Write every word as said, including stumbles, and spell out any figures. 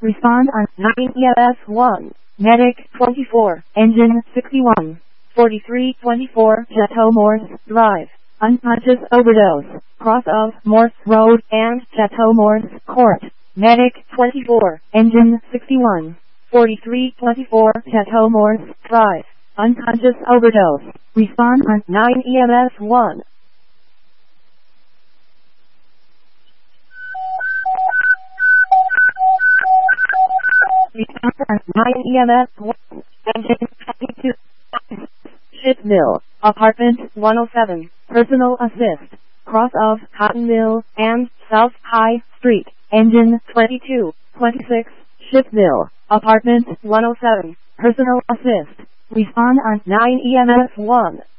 Respond on nine E M S one. Medic twenty-four. Engine sixty-one. forty-three twenty-four Chateau Morse Drive. Unconscious overdose. Cross of Morse Road and Chateau Morse Court. Medic twenty-four. Engine sixty-one. forty-three twenty-four Chateau Morse Drive. Unconscious overdose. Respond on nine E M S one. Respond on nine E M S one. Engine twenty-two. Ship Mill. Apartment one oh seven. Personal assist. Cross of Cotton Mill and South High Street. Engine twenty-two twenty-six. Ship Mill. Apartment one oh seven. Personal assist. Respond on nine E M S one.